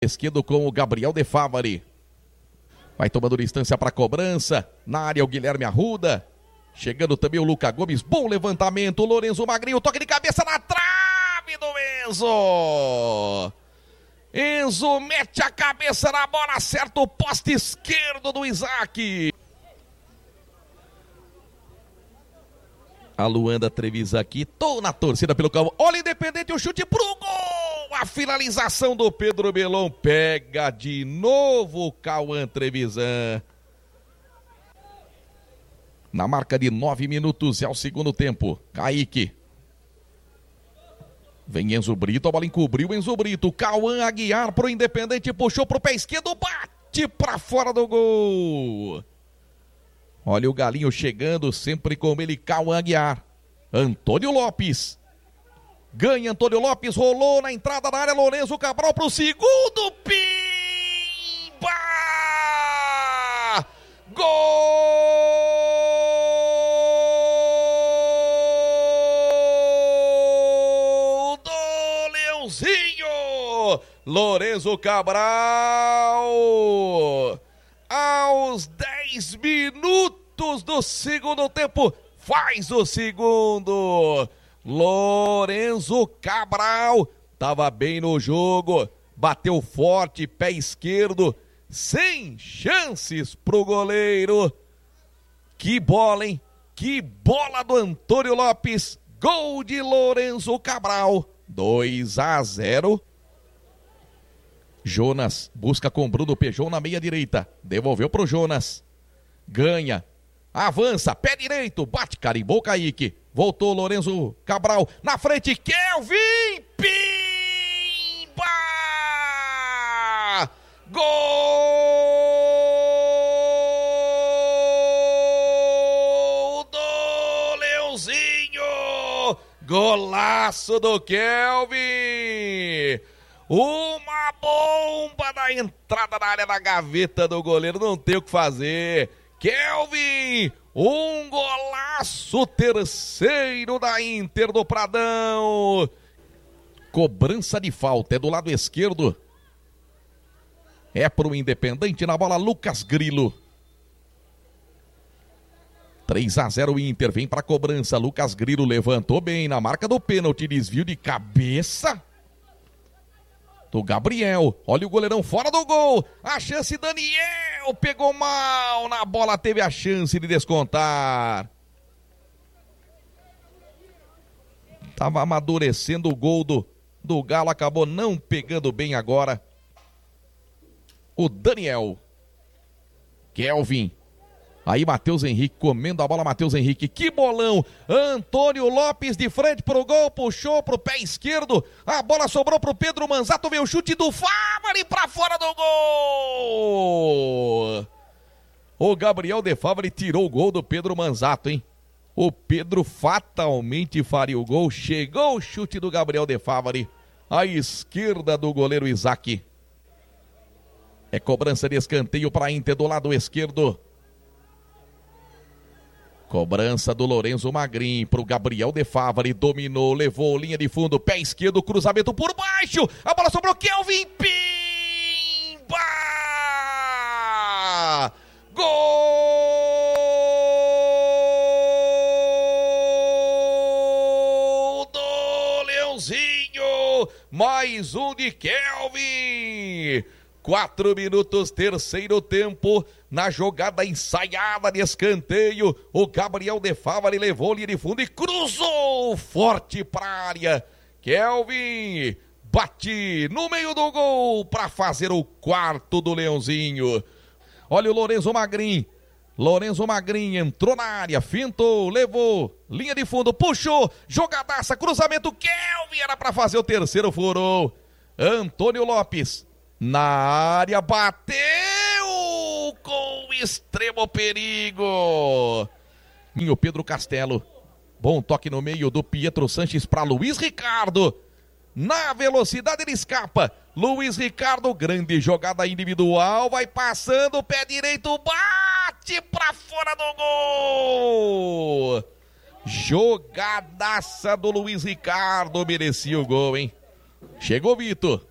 Esquerdo com o Gabriel De Favari. Vai tomando distância para cobrança. Na área o Guilherme Arruda. Chegando também o Luca Gomes. Bom levantamento. O Lorenzo Magrinho. Toque de cabeça na trave do Enzo. Enzo mete a cabeça na bola. Acerta o poste esquerdo do Isaac. A Luanda Trevisan aqui. Tô na torcida pelo campo. Olha o Independente. O chute pro gol. A finalização do Pedro Belon. Pega de novo o Cauã Trevisan. Na marca de 9 minutos é o segundo tempo. Kaique. Vem Enzo Brito, a bola encobriu Enzo Brito. Cauã Aguiar pro Independente, puxou pro pé esquerdo, bate pra fora do gol. Olha o Galinho chegando, sempre com ele, Cauã Aguiar. Antônio Lopes. Ganha Antônio Lopes, rolou na entrada da área, Lorenzo Cabral pro segundo, pimba! Gol do Leãozinho! Lorenzo Cabral, aos 10 minutos do segundo tempo, faz o segundo. Lorenzo Cabral estava bem no jogo, bateu forte, pé esquerdo, sem chances pro goleiro. Que bola, hein? Que bola do Antônio Lopes, gol de Lorenzo Cabral, 2-0. Jonas busca com Bruno Pejão na meia direita, devolveu pro Jonas, ganha, avança, pé direito, bate, carimbou Kaique. Voltou Lorenzo Cabral, na frente, Kelvin, pimba! Gol do Leãozinho! Golaço do Kelvin! Uma bomba na entrada da área da gaveta do goleiro, não tem o que fazer. Kelvin, um golaço, terceiro da Inter do Pradão. Cobrança de falta, é do lado esquerdo. É pro Independente, na bola Lucas Grilo. 3-0 Inter, vem pra cobrança, Lucas Grilo levantou bem na marca do pênalti, desvio de cabeça do Gabriel, olha o goleirão fora do gol, a chance, Daniel pegou mal na bola, teve a chance de descontar. Tava amadurecendo o gol do Galo, acabou não pegando bem agora o Daniel. Kelvin, aí Matheus Henrique comendo a bola, Matheus Henrique, que bolão, Antônio Lopes de frente pro gol, puxou pro pé esquerdo, a bola sobrou pro Pedro Manzato, veio o chute do Favari pra fora do gol. O Gabriel De Favari tirou o gol do Pedro Manzato, hein? O Pedro fatalmente faria o gol, chegou o chute do Gabriel De Favari, à esquerda do goleiro Isaac. É cobrança de escanteio para Inter do lado esquerdo. Cobrança do Lorenzo Magrinho pro Gabriel De Favari, dominou, levou, linha de fundo, pé esquerdo, cruzamento por baixo, a bola sobrou, Kelvin, pimba! Gol do Leãozinho, mais um de Kelvin! 4 minutos, terceiro tempo, na jogada ensaiada de escanteio, o Gabriel De Favari levou linha de fundo e cruzou forte para a área. Kelvin bate no meio do gol para fazer o quarto do Leãozinho. Olha o Lorenzo Magrinho. Lorenzo Magrinho entrou na área, fintou, levou, linha de fundo, puxou, jogadaça, cruzamento, Kelvin era para fazer o terceiro, furou. Antônio Lopes na área, bateu com extremo perigo. O Pedro Castelo, bom toque no meio do Pietro Sanches para Luiz Ricardo. Na velocidade ele escapa. Luiz Ricardo, grande jogada individual, vai passando, pé direito, bate para fora do gol. Jogadaça do Luiz Ricardo, merecia o gol, hein? Chegou Vitor.